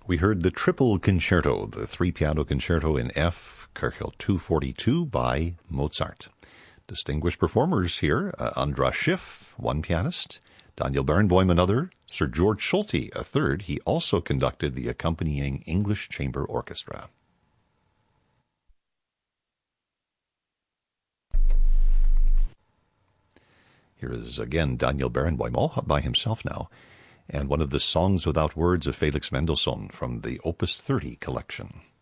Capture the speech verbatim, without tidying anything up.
We heard the Triple Concerto, the three-piano concerto in F, Köchel two forty-two by Mozart. Distinguished performers here, uh, Andras Schiff, one pianist, Daniel Barenboim, another, Sir George Solti, a third. He also conducted the accompanying English Chamber Orchestra. Here is again Daniel Barenboim, all by himself now, and one of the Songs Without Words of Felix Mendelssohn from the Opus thirty collection.